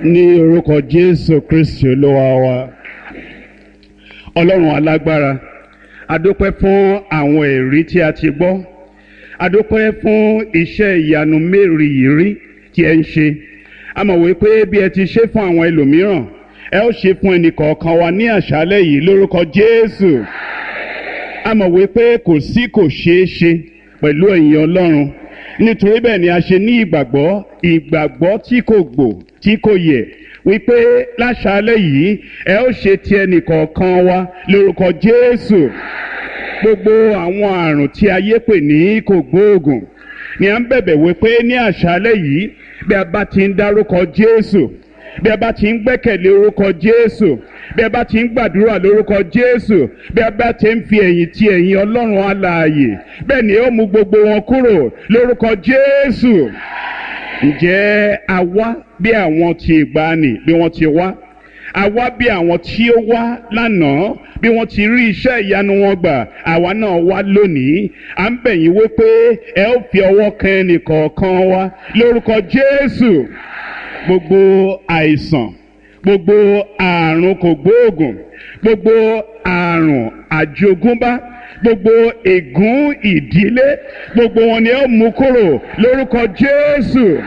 Ní orúkọ Jésù Kristi Olúwa wa. Ọlọ́run alágbára, a dúpẹ́ fún àwọn ẹ̀rí tí a ti gbọ́. A dúpẹ́ fún iṣẹ́ ìyanu mérìírí tí ẹ ń ṣe. A mọ̀ wípé bí ẹ ti ṣe fún àwọn ẹlòmíràn, ẹ ó ṣe fún ẹnìkọ̀ọ̀kan wa ní àṣálẹ́ yìí lórúkọ Jésù. A mọ̀ wípé kò ṣeé ṣe pẹ̀lú ẹ̀yin Ọlọ́run. Nítorí bẹ́ẹ̀ ni a ṣe ní ìgbàgbọ́ tí kò gbò tí kò yẹ̀ wípé láṣálẹ́ yìí ẹ ó ṣe ti ẹnìkọ̀ọ̀kan wa lórúkọ Jésù. Gbogbo àwọn àrùn tí ayé pè ní kògbóògùn ni à ń bẹ̀bẹ̀ wípé ní àṣálẹ́ yìí bí a bá ti ń dárúkọ Jésù, bí a bá ti ń gbẹ́kẹ̀lé orúkọ Jésù, bí a bá ti ń gbàdúrà lórúkọ Jésù, bí a bá ti ń fi ẹ̀yìn ti ẹ̀yìn Ọlọ́run alààyè, bẹ́ẹ̀ ni ó mú gbogbo wọn kúrò lórúkọ Jésù. Ǹjẹ́ a wá bí àwọn tí ìgbàanì bí wọ́n ti wá? A wá bí àwọn tí ó wá lánàá bí wọ́n ti rí iṣẹ́ ìyanu wọn gbà, àwa náà wá lónìí. À ń bẹ̀ yín wípé ẹ ó fi ọwọ́ kan ẹnìkọ̀ọ̀kan wa lórúkọ Jésù. Gbogbo àìsàn, gbogbo àrùn kògbóògùn, gbogbo àrùn àjogúnbá, gbogbo ègún ìdílé, gbogbo wọn ni ó mú kúrò lórúkọ Jésù.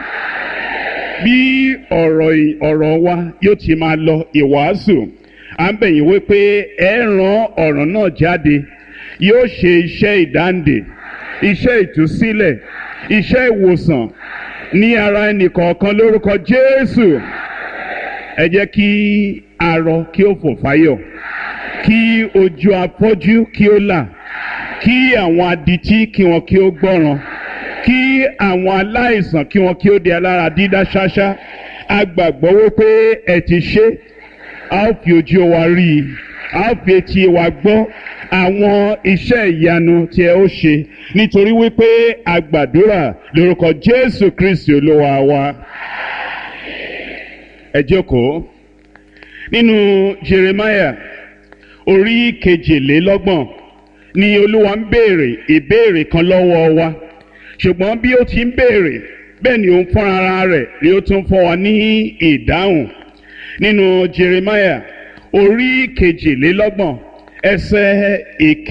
Bí ọ̀rọ̀ wa yóò ti máa lọ ìwàásù, à ń bẹ̀ yín wípé ẹ rán ọ̀rọ̀ náà jáde, yóò ṣe iṣẹ́ ìdáǹdè, iṣẹ́ ìtúsílẹ̀, iṣẹ́ ìwòsàn ní ara ẹnìkọ̀ọ̀kan lórúkọ Jésù. Ẹ jẹ́ kí arọ kí ó fò fáyọ̀, kí ojú afọ́jú kí ó là, kí àwọn adití kí wọn kí ó gbọ́ràn, kí àwọn aláìsàn kí wọn kí ó di alára dídá ṣáṣá. A gbàgbọ́ wípé ẹ ti ṣe, a ó fi ojú wa rí i, a ó fi etí wa gbọ́ àwọn iṣẹ́ ìyanu tí ẹ ó ṣe, nítorí wípé a gbàdúrà lórúkọ Jésù Kristi Olúwa wa. Ẹ jókòó. Nínú Jeremiah orí 22 ni Olúwa ń béèrè ìbéèrè kan lọ́wọ́ wa, ṣùgbọ́n bí ó ti ń béèrè bẹ́ẹ̀ ni òun fún ara rẹ̀ ni ó tún fún wa ní ìdáhùn. Nínú Jeremiah orí 22 ẹsẹ̀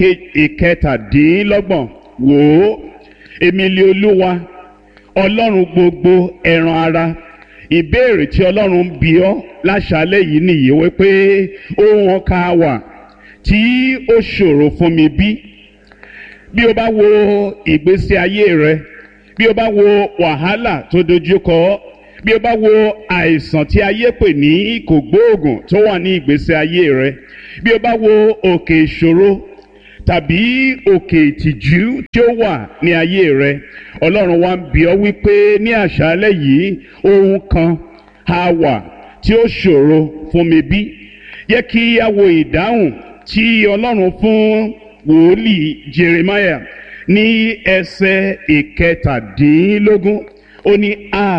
17, wò ó, èmi ni Olúwa Ọlọ́run gbogbo ẹran ara. Ìbéèrè tí Ọlọ́run ń bi ọ́ láṣálẹ́ yìí nìyí wípé ohun ọkà wà tí ó ṣòro fún mi bí? Bí o bá wo ìgbésí ayé rẹ, bí o bá wo wàhálà tó dojúkọ, bí o bá wo àìsàn tí ayé pè ní kògbóògùn tó wà ní ìgbésí ayé rẹ, bí o bá wo òkè ìṣòro tàbí òkè ìtìjú tí ó wà ní ayé rẹ, Ọlọ́run wa ń bi ọ́ wípé ní àṣálẹ́ yìí ohun kan á wà tí ó ṣòro fún mi bí? Yẹ kí a wo ìdáhùn tí Ọlọ́run fún wòlíì Jeremiah ní ẹsẹ̀ 17. Ó ní,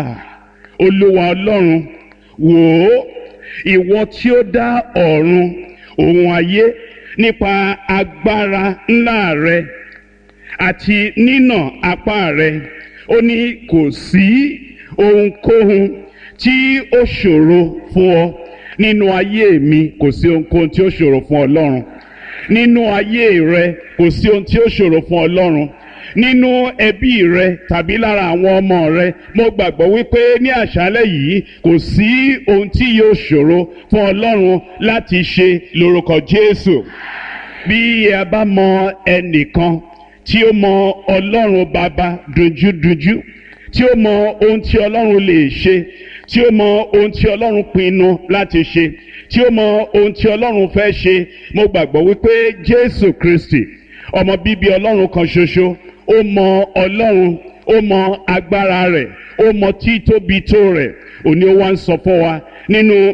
Olúwa Ọlọ́run, wò ó, ìwọ tí ó dá ọ̀run òun ayé nípa agbára ńlá rẹ àti nínà apá rẹ. Ó ní kò sí ohunkóhun tí ó ṣòro fún ọ nínú ayé mi. Kò sí ohunkóhun tí ó ṣòro fún Ọlọ́run nínú ayé rẹ. Kò sí ohun tí ó ṣòro fún Ọlọ́run nínú ẹbí rẹ tàbí lára àwọn ọmọ rẹ. Mo gbàgbọ́ wípé ní àṣálẹ́ yìí kò sí ohun tí yóò ṣòro fún Ọlọ́run láti ṣe lórúkọ Jésù. Bí a bá mọ ẹnìkan tí ó mọ Ọlọ́run Baba dojúdojú, tí ó mọ ohun tí Ọlọ́run lè ṣe, tí ó mọ ohun tí Ọlọ́run pinnu láti ṣe, tí ó mọ ohun tí Ọlọ́run fẹ́ ṣe, mo gbàgbọ́ wípé Jésù Kristi, ọmọ bíbí Ọlọ́run kan ṣoṣo, ó mọ Ọlọ́run, ó mọ agbára rẹ̀, ó mọ títóbi tó rẹ̀. Òní ó wá ń sọ fún wa nínú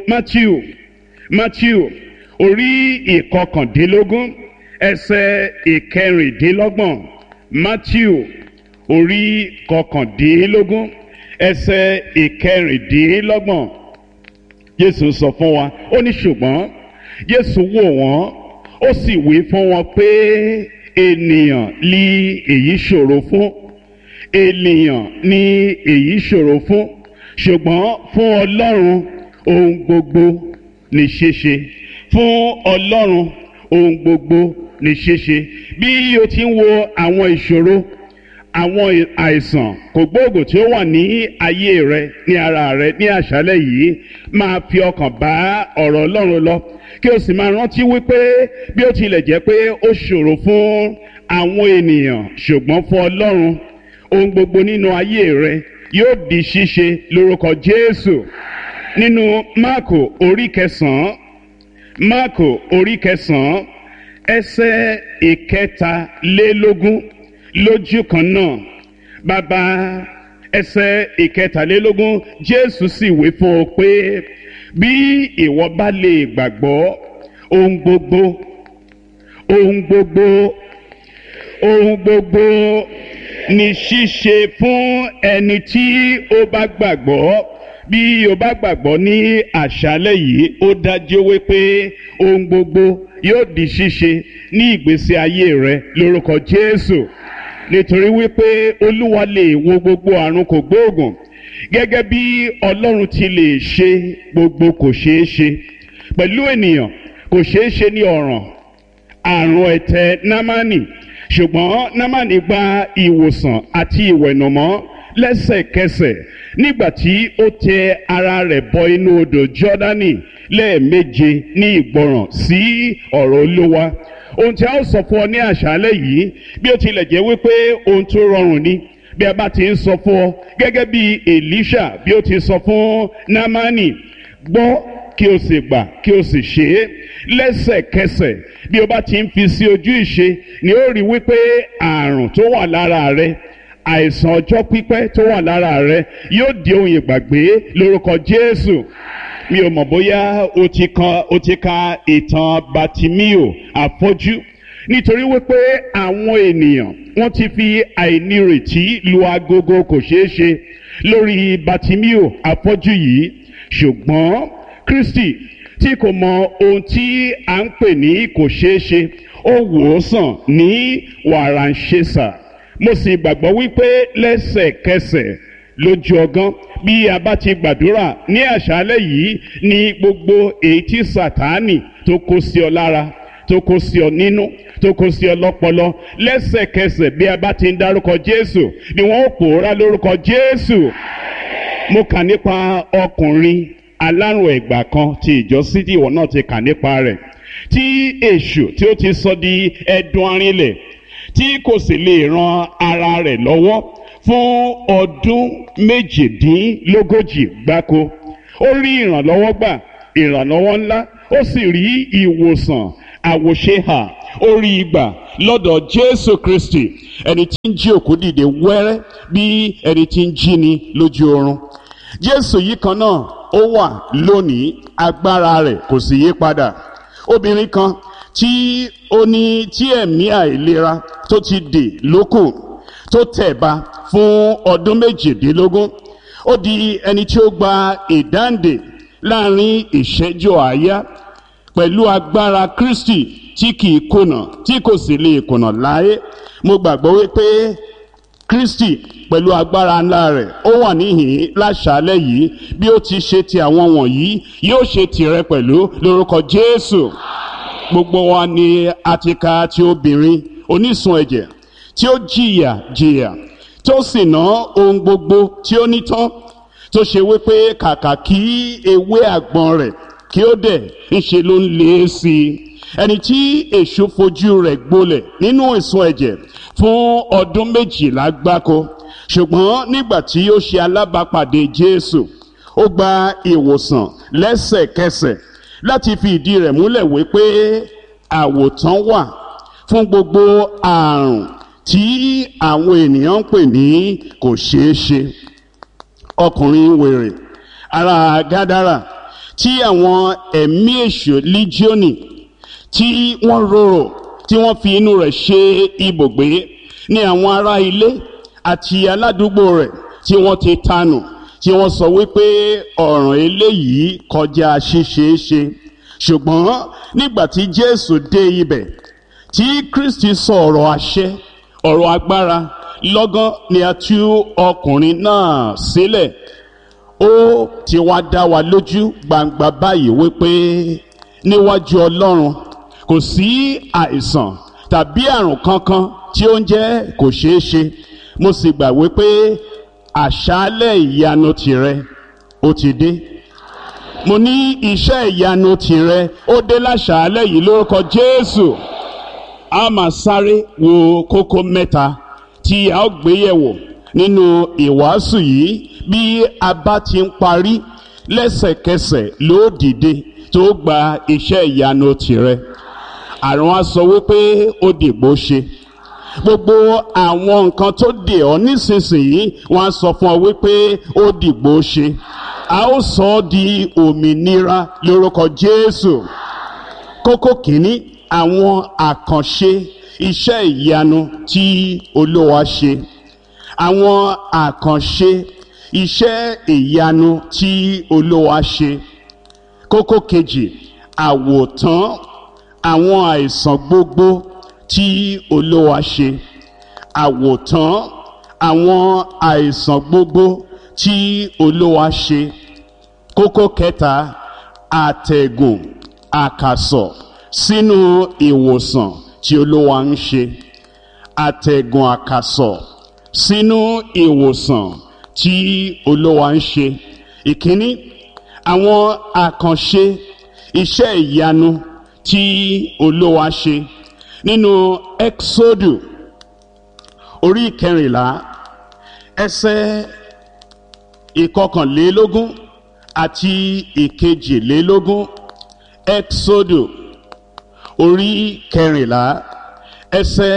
Matthew orí 19 ẹsẹ̀ 26. Matthew orí 19 ẹsẹ̀ 26. Jésù sọ fún wa, ó ní ṣùgbọ́n Jésù wò wọ́n, ó sì wí fún wọn pé ènìyàn ni èyí ṣòro fún, ènìyàn ni èyí ṣòro fún, ṣùgbọ́n fún Ọlọ́run ohun gbogbo ní ṣíṣe fún Ọlọ́run. Ohun gbogbo ní ṣíṣe. Bí o ti ń wo àwọn ìṣòro, àwọn àìsàn kògbóògùn tí ó wà ní ayé rẹ, ní ara rẹ ní àṣálẹ́ yìí, máa fi ọkàn bá ọ̀rọ̀ Ọlọ́run lọ, kí o sì máa rántí wípé bí ó tilẹ̀ jẹ́ pé ó ṣòro fún àwọn ènìyàn, ṣùgbọ́n fún Ọlọ́run ohun gbogbo nínú ayé rẹ yóò di ṣíṣe lórúkọ Jésù. Nínú Máàkù orí 9, Máàkù orí 9 ẹsẹ̀ 13 lójú kan náà, bàbá ẹsẹ̀ 13, Jésù sì wí fún ọ pé bí ìwọ bá lè gbàgbọ́, ohun gbogbo ní ṣíṣe fún ẹni tí ó bá gbàgbọ́. Bí o bá gbàgbọ́ ní àṣálẹ́ yìí, ó dájú wípé ohun gbogbo yóò di ṣíṣe ní ìgbésí ayé rẹ lórúkọ Jésù. Nítorí wípé Olúwa lè wo gbogbo àrùn kògbóògùn, gẹ́gẹ́ bí Ọlọ́run ti lè ṣe gbogbo kò ṣeé ṣe pẹ̀lú ènìyàn. Kò ṣeé ṣe ní ọ̀ràn àrùn ẹ̀tẹ̀ Námánì, ṣùgbọ́n Námánì gba ìwòsàn àti ìwẹ̀nùmọ́ lẹ́sẹ̀kẹsẹ̀ nígbà tí ó tẹ ara rẹ̀ bọ inú odò Jọ́dánì lẹ́ẹ̀méje ní ìgbọràn sí ọ̀rọ̀ Olúwa. Ohun tí a ó sọ fún ọ ní àṣálẹ́ yìí, bí ó tilẹ̀ jẹ́ wípé ohun tó rọrùn ni, bí a bá ti ń sọ fún ọ gẹ́gẹ́ bí Èlíṣà bí ó ti sọ fún Námánì, gbọ́ kí o sì gbà kí o sì ṣe é lẹ́sẹ̀kẹsẹ̀. Bí o bá ti ń fi sí ojú ìṣe, ni ó rí wípé àrùn tó wà lára rẹ, àìsàn ọjọ́ pípẹ́ tó wà lára rẹ yóò di ohun ìgbàgbé lórúkọ Jésù. Mi ò mọ̀ bóyá o ti ka ìtàn Bátímíò afọ́jú, nítorí wípé àwọn ènìyàn wọ́n ti fi àìnírètí lu agogo kò ṣeé ṣe lórí Bátímíò afọ́jú yìí. Ṣùgbọ́n Kristi tí kò mọ ohun tí à ń pè ní kò ṣeé ṣe, ó wò ó sàn ní wàràǹṣesà. Mo sì gbàgbọ́ wípé lẹ́sẹ̀kẹsẹ̀ lójú ọgán, bí a bá ti gbàdúrà ní àṣálẹ́ yìí, ní gbogbo èyí tí Sátánì tó kó sí ọ lára, tó kó sí ọ nínú, tó kó sí ọ lọ́pọlọ, lẹ́sẹ̀kẹsẹ̀ bí a bá ti ń dárúkọ Jésù ni wọ́n ó pòórá lórúkọ Jésù. Mo kà nípa ọkùnrin alárùn ẹ̀gbà kan tí ìjọ Sídì, ìwọ náà ti kà nípa rẹ̀, tí èṣù tí ó ti sọ di ẹdun arinlẹ̀, tí kò sì lè ran ara rẹ̀ lọ́wọ́ fún ọdún méjìdínlógójì gbáko. Ó rí ìrànlọ́wọ́ gbà, ìrànlọ́wọ́ ńlá, ó sì rí ìwòsàn àwòṣehà, ó rí ìgbà lọ́dọ̀ Jésù Kristi, ẹni tí ń jí òkú dìde wẹ́rẹ́ bí ẹni tí ń jí ni lójú oorun. Jésù yìí kan náà ó wà lónìí, agbára rẹ̀ kò sì yí padà. Obìnrin kan tí ó ní tí ẹ̀mí àìlera tó ti dè lókùn, tó tẹ̀ba fún ọdún 18, ó di ẹni tí ó gba ìdáǹdè láàrin ìṣẹ́jú àáyá pẹ̀lú agbára Kristi tí kìí kùnà, tí kò sì lè kùnà láé. Mo gbàgbọ́ wípé Kristi pẹ̀lú agbára ńlá rẹ̀ ó wà níhìn láṣálẹ́ yìí. Bí ó ti ṣe ti àwọn wọ̀nyí, yóò ṣe tìrẹ pẹ̀lú lórúkọ Jésù. Gbogbo wa ni a ti ka ti obìnrin onísun ẹ̀jẹ̀ tí ó jìyà tó sì ná ohun gbogbo tí ó ní tán, tó ṣe wípé kàkà kí ewé àgbọn rẹ̀ kí ó dẹ̀, ńṣe ló ń lé sí i. Ẹni tí èṣù fojú rẹ̀ gbolẹ̀ nínú ìsun ẹ̀jẹ̀ fún ọdún 12 gbáko, ṣùgbọ́n nígbà tí ó ṣe alábàápàdé Jésù, ó gba ìwòsàn lẹ́sẹ̀kẹsẹ̀ láti fi ìdí rẹ̀ múlẹ̀ wípé àwòtán wà fún gbogbo àrùn tí àwọn ènìyàn ń pè ní kò ṣeé ṣe. Ọkùnrin wèrè ará Gádárà tí àwọn ẹ̀mí èṣù líjíọ́nì tí wọ́n rorò, tí wọ́n fi inú rẹ̀ ṣe ibùgbé, ní àwọn ará ilé àti aládùúgbò rẹ̀ tí wọ́n ti tanù, tí wọ́n sọ wípé ọ̀ràn eléyìí kọjá ṣíṣeéṣe. Ṣùgbọ́n nígbà tí Jésù dé ibẹ̀, tí Kristi sọ ọ̀rọ̀ àṣẹ, ọ̀rọ̀ agbára, lọ́gán ni a tú ọkùnrin náà sílẹ̀. ó ti wá dá wa lójú gbangba báyìí wípé níwájú Ọlọ́run kò sí àìsàn tàbí àrùn kankan tí ó ń jẹ́ kò ṣeé ṣe. Mo sì gbà wípé àṣálẹ̀ ìyanu tìrẹ ó ti dé. Mo ní iṣẹ́ ìyanu tìrẹ ó dé láṣálẹ̀ yìí lórúkọ Jésù. A máa sáré wo kókó mẹ́ta tí a ó gbé yẹ̀wò nínú ìwàásù yìí. Bí a bá ti ń parí, lẹ́sẹ̀kẹsẹ̀ ló dìde tó gba iṣẹ́ ìyanu tìrẹ. Àrùn á sọ wípé ó dìgbò ṣe. Gbogbo àwọn nǹkan tó dè ọ́ nísinsìnyí wọ́n á sọ fún ọ wípé ó dìgbò ṣe. A ó sọ ọ́ di òmìnira lórúkọ Jésù. Kókó kìíní, àwọn àkànṣe iṣẹ́ ìyanu tí Olúwa ṣe. Àwọn àkànṣe iṣẹ́ ìyanu tí Olúwa ṣe. Kókó kejì, àwòtán àwọn àìsàn gbogbo tí Olúwa ṣe. Àwòtán àwọn àìsàn gbogbo tí Olúwa ṣe. Kókó kẹta, àtẹ̀gùn àkàsọ̀ sínú ìwòsàn tí Olúwa ń ṣe. Àtẹ̀gùn àkàsọ̀ sínú ìwòsàn tí Olúwa ń ṣe. Ìkíní, àwọn àkànṣe iṣẹ́ ìyanu tí Olúwa ṣe. Nínú Ẹ́kísódù orí 14 ẹsẹ̀ 21 àti 22. Ẹ́kísódù orí 14 ẹsẹ̀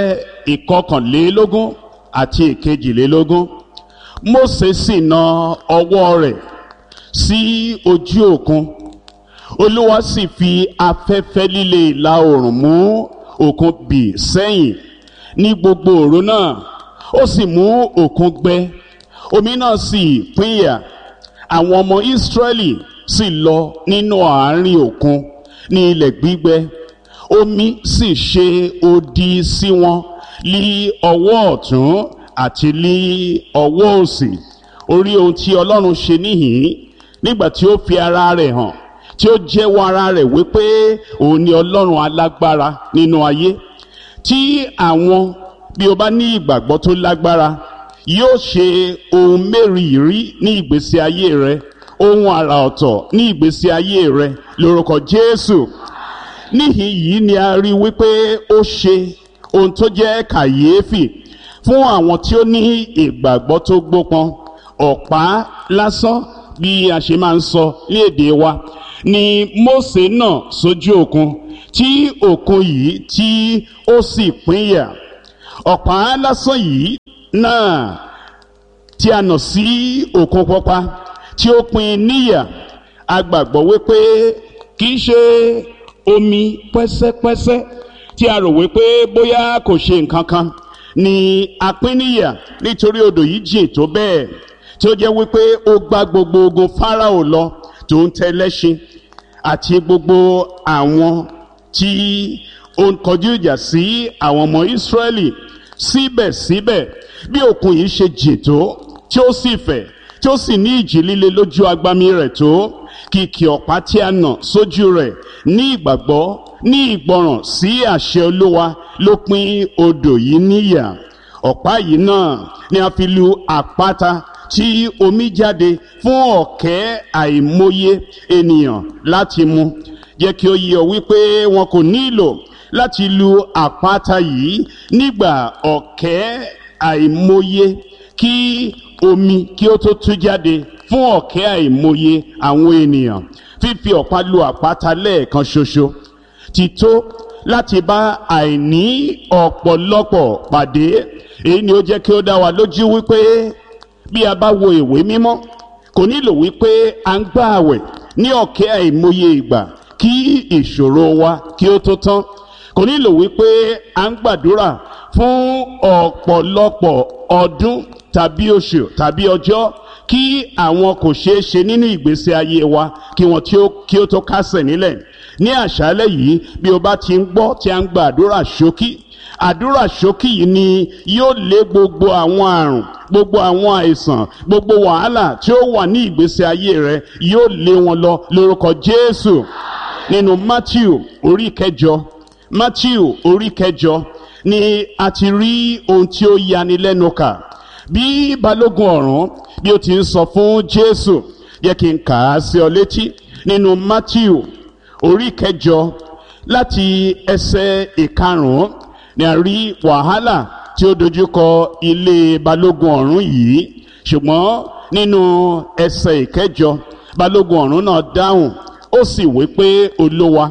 21 àti 22. Mósè sì na ọwọ́ rẹ̀ sí ojú òkun. Olúwa sì fi afẹ́fẹ́ líle ìlà oòrùn mú òkun bì sẹ́yìn ní gbogbo òru náà. Ó sì mú òkun gbẹ, omi náà sì pínyà. Àwọn ọmọ Ísírẹ́lì sì lọ nínú àárín òkun ní ilẹ̀ gbígbẹ. Omi sì ṣe odi sí wọn ní ọwọ́ ọ̀tún àti ní ọwọ́ òsì. Orí ohun tí Ọlọ́run ṣe níhìn nígbà tí ó fi ara rẹ̀ hàn, tí ó jẹ́wọ́ ara rẹ̀ wípé òun ni Ọlọ́run alágbára nínú ayé. Tí àwọn, bí o bá ní ìgbàgbọ́ tó lágbára, yóò ṣe ohun mẹ́rìírí ní ìgbésí ayé rẹ, ohun àrà ọ̀tọ̀ ní ìgbésí ayé rẹ lórúkọ Jésù. Níhìn yìí ni a rí wípé ó ṣe ohun tó jẹ́ kàyéfì fún àwọn tí ó ní ìgbàgbọ́ tó gbópọn. Ọ̀pá lásán, bí a ṣe máa ń sọ ní èdè wa, ni Mósè náà sójú òkun, tí òkun yìí tí ó sì pínyà. Ọ̀pá lásán yìí náà tí a nà sí òkun pupa tí ó pín níyà. A gbàgbọ́ wípé kì í ṣe omi pẹ́sẹ́pẹ́sẹ́ tí a rò wípé bóyá kò ṣe nǹkan kan ni a pín níyà, nítorí odò yìí jìn tó bẹ́ẹ̀ tí ó jẹ́ wípé ó gbá gbogbo ogun Fáráò lọ tó ń tẹlẹ́ṣin àti gbogbo àwọn tí ó ń kọjú ìjà sí àwọn ọmọ Ísírẹ́lì. Síbẹ̀síbẹ̀ bí òkun yìí ṣe jìn tó, tí ó sì fẹ̀, tí ó sì ní ìjì líle lójú agbami rẹ̀ tó, kìkì ọ̀pá tí a nà sójú rẹ̀ ní ìgbàgbọ́, ní ìgbọràn sí àṣẹ Olúwa ló pín odò yìí níyà. Ọ̀pá yìí náà ni a fi lu àpáta tí omi jáde fún ọ̀kẹ́ àìmọye ènìyàn láti mu. Jẹ́ kí ó yé ọ wípé wọn kò nílò láti lu àpáta yìí nígbà ọ̀kẹ́ àìmọye kí omi kí ó tó tú jáde fún ọ̀kẹ́ àìmọye àwọn ènìyàn. Fífi ọ̀pá lu àpáta lẹ́ẹ̀kan ṣoṣo ti tó láti bá àìní ọ̀pọ̀lọpọ̀ pàdé. Èyí ni ó jẹ́ kí ó dá wa lójú wípé bí a bá wo ìwé mímọ́, kò nílò wípé a ń gbààwẹ̀ ní ọ̀kẹ́ àìmọye ìgbà kí ìṣòro wa kí ó tó tán. Kò nílò wípé a ń gbàdúrà fún ọ̀pọ̀lọpọ̀ ọdún tàbí oṣù tàbí ọjọ́ kí àwọn kò ṣeé ṣe nínú ìgbésí ayé wa kí wọn kí ó tó kásẹ̀ nílẹ̀. Ní àṣálẹ́ yìí, bí o bá ti ń gbọ́ tí a ń gbàdúrà ṣókí àdúrà ṣókí yìí ni yóò lé gbogbo àwọn àrùn, gbogbo àwọn àìsàn, gbogbo wàhálà tí ó wà ní ìgbésí ayé rẹ, yóò lé wọn lọ lórúkọ Jésù. Nínú Matthew orí kẹjọ, Matthew orí kẹjọ ni a ti rí ohun tí ó yani lẹ́nu kà. Bí balógun ọ̀rún bí ó ti ń sọ fún Jésù, yẹ kí n kà á sí ọ létí. Nínú Matthew orí kẹjọ láti ẹsẹ̀ ìkarùn-ún ni a rí wàhálà tí ó dojúkọ ilé balógun ọ̀rún yìí. Ṣùgbọ́n nínú ẹsẹ̀ ìkẹjọ, balógun ọ̀rún náà dáhùn, ó sì wí pé, Olúwa,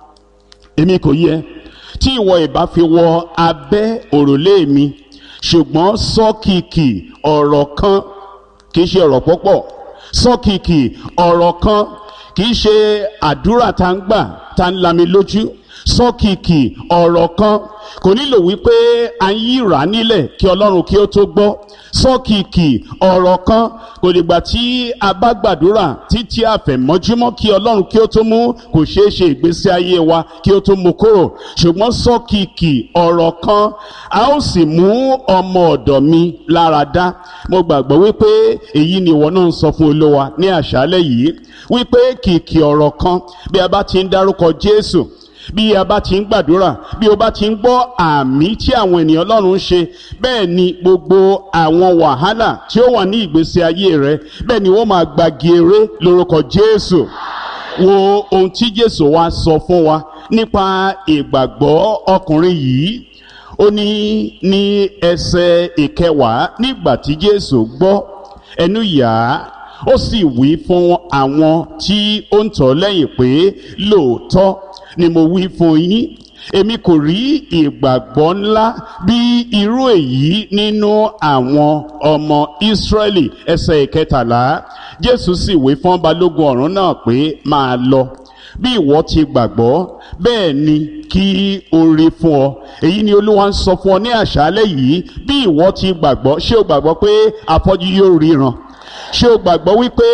èmi kò yẹ tí ìwọ ìbá fi wọ abẹ́ òrùlé mi, ṣùgbọ́n sọ kìkì ọ̀rọ̀ kan, kì í ṣe ọ̀rọ̀ púpọ̀, sọ kìkì ọ̀rọ̀ kan, kì í ṣe àdúrà tá ń gbà tá ń lami lójú. Sọ kìkì ọ̀rọ̀ kan, kò nílò wípé a ń yíra nílẹ̀ kí Ọlọ́run kí ó tó gbọ́. Sọ kìkì ọ̀rọ̀ kan, kò dìgbà tí a bá gbàdúrà títí àfẹ̀mọ́júmọ́ kí Ọlọ́run kí ó tó mú kò ṣeé ṣe ìgbésí ayé wa kí ó tó mú kúrò. Ṣùgbọ́n sọ kìkì ọ̀rọ̀ kan, a ó sì mú ọmọ ọ̀dọ̀ mi lára dá. Mo gbàgbọ́ wípé èyí ni ìwọ náà ń sọ fún Olúwa ní àṣálẹ́ yìí, wípé kìkì ọ̀rọ̀ kan, bí a bá ti ń dárúkọ Jésù, bí a bá ti ń gbàdúrà, bí o bá ti ń gbọ́ àmì tí àwọn ènìyàn Ọlọ́run ń ṣe, bẹ́ẹ̀ ni gbogbo àwọn wàhálà tí ó wà ní ìgbésí ayé rẹ, bẹ́ẹ̀ ni wọ́n máa gbagi eré lórúkọ Jésù. Wo ohun tí Jésù wá sọ fún wa nípa ìgbàgbọ́ ọkùnrin yìí. Ó ní ẹsẹ̀ ìkẹwàá, nígbà tí Jésù gbọ́, ẹnu yà á, ó sì wí fún àwọn tí ó ń tọ̀ lẹ́yìn pé, lóòótọ́ ni mo wí fún yín, èmi kò rí ìgbàgbọ́ ńlá bí irú èyí nínú àwọn ọmọ Ísírẹ́lì. Ẹsẹ̀ ìkẹtàlá, Jésù sì wí fún balógun ọ̀rún náà pé, máa lọ, bí ìwọ ti gbàgbọ́, bẹ́ẹ̀ ni kí o rí fún ọ. Èyí ni Olúwa ń sọ fún ọ ní àṣálẹ́ yìí. Bí ìwọ ti gbàgbọ́, ṣé o gbàgbọ́ pé afọ́jú yóò ríran? Ṣé o gbàgbọ́ wípé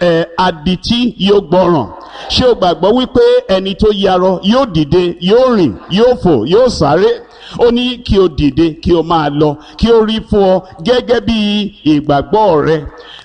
adití yóò gbọ́ràn? Ṣé o gbàgbọ́ wípé ẹni tó yarọ yóò dìde, yóò rìn, yóò fò, yóò sáré? Ó ní kí o dìde, kí o máa lọ, kí o rí fún ọ gẹ́gẹ́ bí ìgbàgbọ́ rẹ.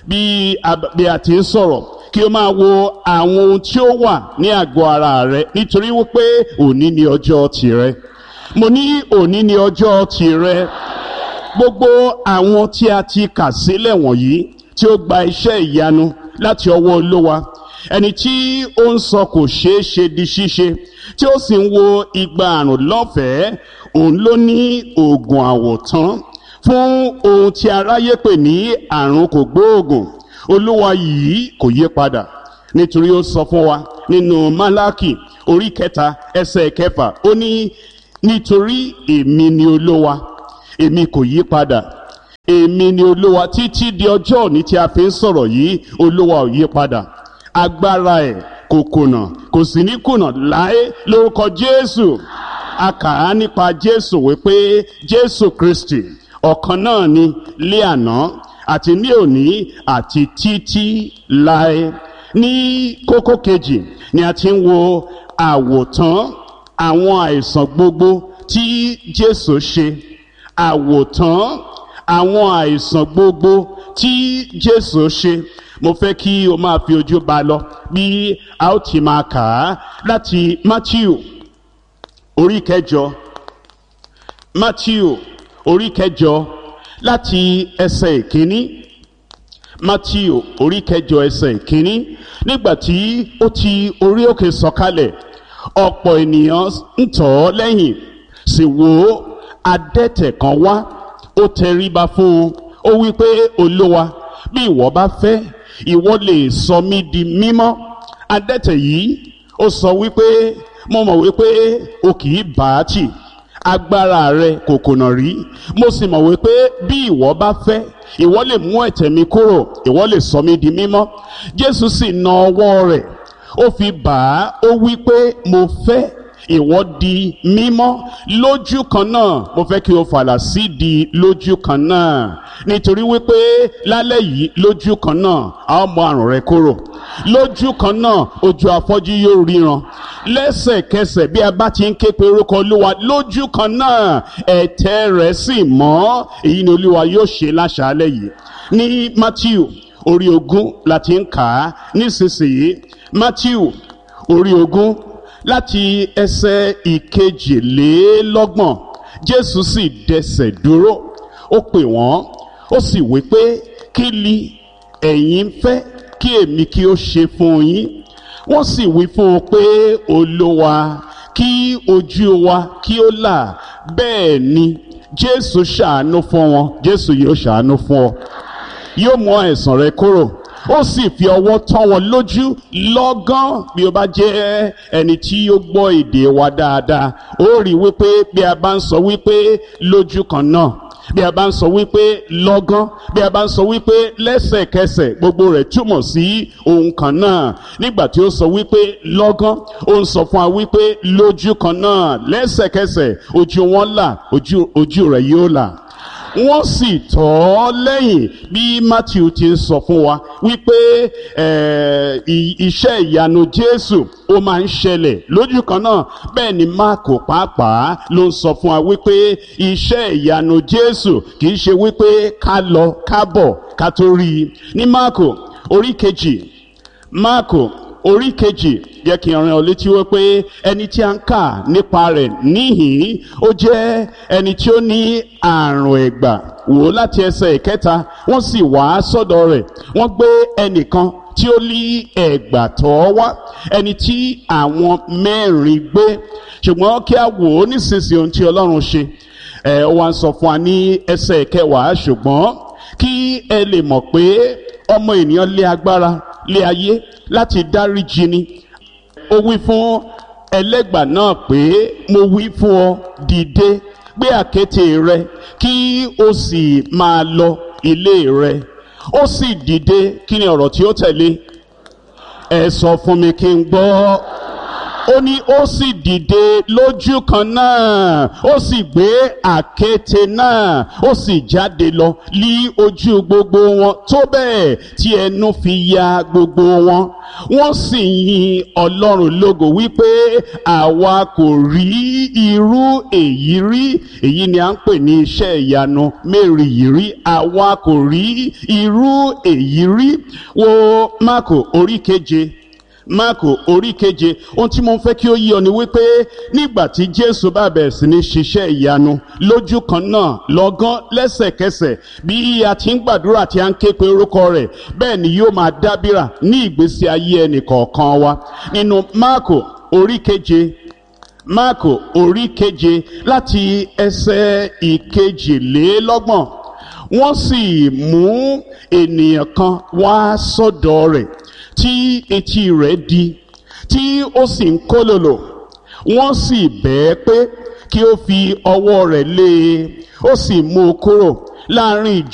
Bí a ti ń sọ̀rọ̀, kí o máa wo àwọn ohun tí ó wà ní àgọ́ ara rẹ, nítorí wípé òní ni ọjọ́ tìrẹ. Mo ní òní ni ọjọ́ tìrẹ. Gbogbo àwọn tí a ti kà sílẹ̀ wọ̀nyí tí ó gba iṣẹ́ ìyanu láti ọwọ́ Olúwa, ẹni tí ó ń sọ kò ṣeé ṣe di ṣíṣe, tí ó sì ń wo igba àrùn lọ́fẹ̀ẹ́, òun ló ní oògùn àwòtán fún ohun tí aráyé pè ní àrùn kògbóògùn. Olúwa yìí kò yí padà, nítorí ó sọ fún wa nínú Málákì orí 3 ẹsẹ̀ 6, ó ní, nítorí èmi ni Olúwa, èmi kò yí padà. Èmi ni Olúwa títí di ọjọ́ òní tí a fi ń sọ̀rọ̀ yìí. Olúwa ò yí padà. Agbára ẹ̀ kò kùnà, kò sì ní kùnà láé lórúkọ Jésù. A kà á nípa Jésù wípé Jésù Kristi ọ̀kan náà ni lé àná àti ní òní àti títí láé. Ní kókó kejì ni a ti ń wo àwòtán àwọn àìsàn gbogbo tí Jésù ṣe. Àwòtán àwọn àìsàn gbogbo tí Jésù ṣe. Mo fẹ́ kí o máa fi ojú bá lọ bí a ó ti máa kà á láti Matthew orí 8, Matthew orí 8 láti ẹsẹ̀ 1. Matthew orí 8 ẹsẹ̀ 1. Nígbàtí ó ti orí òkè sọ̀kalẹ̀, ọ̀pọ̀ ènìyàn ń tọ̀ ọ́ lẹ́yìn. Sì wò ó, adẹ́tẹ̀ kan wá, ó tẹríba fún un, ó wí pé, Olúwa, bí ìwọ bá fẹ́, ìwọ lè sọ mí di mímọ́. Adẹ́tẹ̀ yìí ó sọ wípé, mo mọ̀ wípé o kì í bá a tì, agbára rẹ kò kùnà rí. Mo sì mọ̀ wípé bí ìwọ bá fẹ́, ìwọ lè mú ẹ̀tẹ̀ mi kúrò, ìwọ lè sọ mí di mímọ́. Jésù sì na ọwọ́ rẹ̀, ó fi bà á, ó wí pé, mo fẹ́, ìwọ di mímọ́ lójú kan náà. Mo fẹ́ kí o fàlà sí di lójú kan náà, nítorí wípé lálẹ́ yìí lójú kan náà a ó mú àrùn rẹ kúrò. Lójú kan náà ojú afọ́jú yóò ríran. Lẹ́sẹ̀kẹsẹ̀ bí a bá ti ń ké pe orúkọ Olúwa, lójú kan náà ẹ̀tẹ̀ rẹ̀ sì mọ́. Èyí ni Olúwa yóò ṣe láṣálẹ́ yìí. Ní Mátíù orí 20 láti ń kà á nísinsìnyí. Mátíù orí 20 láti ẹsẹ̀ 22. Jésù sì dẹsẹ̀ dúró, ó pè wọ́n, ó sì wí pé, kí li ẹ̀yin fẹ́ kí èmi kí ó ṣe fún yín? Wọ́n sì wí fún un pé, Olúwa, kí ojú wa kí ó là. Bẹ́ẹ̀ ni Jésù ṣàánú fún wọn. Jésù yóò ṣàánú fún ọ, yóò mú àìsàn rẹ kúrò. Ó sì fi ọwọ́ tọ́ wọn lójú lọ́gán. Bí o bá jẹ́ ẹni tí ó gbọ́ èdè wa dáadáa, ó rí wípé bí a bá ń sọ wípé lójú kan náà, bí a bá ń sọ wípé lọ́gán, bí a bá ń sọ wípé lẹ́sẹ̀kẹsẹ̀, gbogbo rẹ̀ túmọ̀ sí ohun kan náà. Nígbà tí ó sọ wípé lọ́gán, ó ń sọ fún wa wípé lójú kan náà, lẹ́sẹ̀kẹsẹ̀ ojú wọn là, ojú rẹ̀ yóò là. Wọ́n sì tọ̀ ọ́ lẹ́yìn, bí Matthew ti ń sọ fún wa wípé iṣẹ́ ìyanu Jésù ó máa ń ṣẹlẹ̀ lójú kan náà. Bẹ́ẹ̀ ni Máàkù pàápàá ló ń sọ fún wa wípé iṣẹ́ ìyanu Jésù kì í ṣe wípé ká lọ ká bọ̀ ká tó rí i. Ní Máàkù orí 2, Máàkù orí 2, jẹ́ kí n rán ọ létí wípé ẹni tí a ń kà nípa rẹ̀ níhìn ó jẹ́ ẹni tí ó ní àrùn ẹ̀gbà. Wò láti ẹsẹ̀ 3, wọ́n sì wá sọ́dọ̀ rẹ̀, wọ́n gbé ẹnìkan tí ó ní ẹ̀gbà tọ́ wá, ẹni tí àwọn 4 gbé. Ṣùgbọ́n kí a wò ó nísinsìnyí ohun tí Ọlọ́run ṣe. Ó wá ń sọ fún wa ní ẹsẹ̀ 10, ṣùgbọ́n kí ẹ lè mọ̀ pé ọmọ ènìyàn lé agbára lé ayé láti dáríjì ni. Ó wí fún ẹlẹ́gbà náà pé, mo wí fún ọ, dìde, gbé àkéte rẹ kí o sì máa lọ ilé rẹ. Ó sì dìde. Kí ni ọ̀rọ̀ tí ó tẹ̀lé? Ẹ sọ fún mi kí n gbọ́. Ó ní ó sì dìde lójú kan náà, ó sì gbé àkéte náà, ó sì jáde lọ lí ojú gbogbo wọn, tó bẹ́ẹ̀ tí ẹnu fi ya gbogbo wọn. Wọ́n sì yin Ọlọ́run lógo wípé àwa kò rí irú èyí rí. Èyí ni à ń pè ní iṣẹ́ ìyanu mérìírí. Àwa kò rí irú èyí rí. Wo Máàkù orí 7. Máàkù orí 7. Ohun tí mo fẹ́ kí ó yé ọ ni wípé nígbà tí Jésù bá bẹ̀rẹ̀ sí ní ṣiṣẹ́ ìyanu lójú kan náà, lọ́gán, lẹ́sẹ̀kẹsẹ̀, bí a ti ń gbàdúrà tí a ń ké pe orúkọ rẹ̀, bẹ́ẹ̀ ni yóò máa dábìrà ní ìgbésí ayé ẹnì kọ̀ọ̀kan wa. Nínú Máàkù orí 7, Máàkù orí 7 láti ẹsẹ̀ 22. Wọ́n sì mú ènìyàn kan wá sọ́dọ̀ rẹ̀ tí etí rẹ̀ di, tí ó sì ń kólòlò. Wọ́n sì bẹ̀ ẹ́ pé kí ó fi ọwọ́ rẹ̀ lé e, ó sì mú un kúrò láàrin ìjọ